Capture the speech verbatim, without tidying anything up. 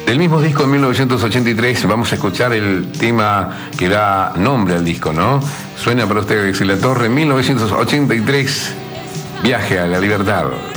Del mismo disco de mil novecientos ochenta y tres vamos a escuchar el tema que da nombre al disco, ¿no? Suena para ustedes La Torre, mil novecientos ochenta y tres, Viaje a la Libertad.